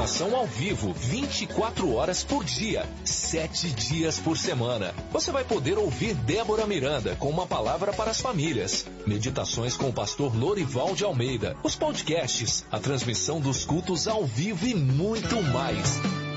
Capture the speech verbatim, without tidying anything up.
programação ao vivo, vinte e quatro horas por dia, sete dias por semana. Você vai poder ouvir Débora Miranda com uma palavra para as famílias, meditações com o pastor Lorival de Almeida, os podcasts, a transmissão dos cultos ao vivo e muito mais.